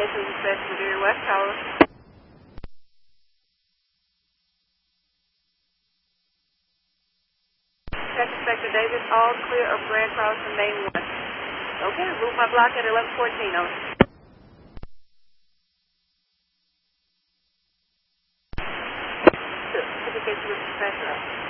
Communications Inspector Deer West Tower. Check Inspector Davis, all clear of Grand Cross and Main 1. Okay, move my block at 1114 over. Communications Inspector.